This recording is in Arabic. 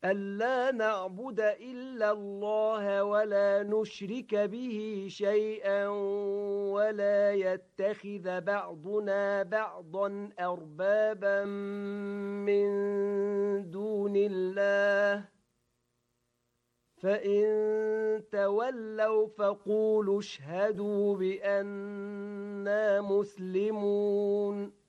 ألا نعبد إلا الله ولا نشرك به شيئا ولا يتخذ بعضنا بعضا أربابا من دون الله فإن تولوا فقولوا اشهدوا بأننا مسلمون